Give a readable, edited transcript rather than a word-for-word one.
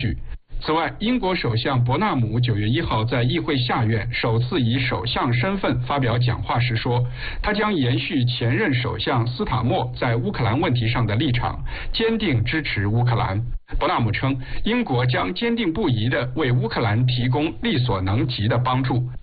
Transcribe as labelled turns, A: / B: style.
A: 此外，英国首相伯纳姆9月1号在议会下院首次以首相身份发表讲话时说，他将延续前任首相斯塔默在乌克兰问题上的立场，坚定支持乌克兰。伯纳姆称，英国将坚定不移地为乌克兰提供力所能及的帮助。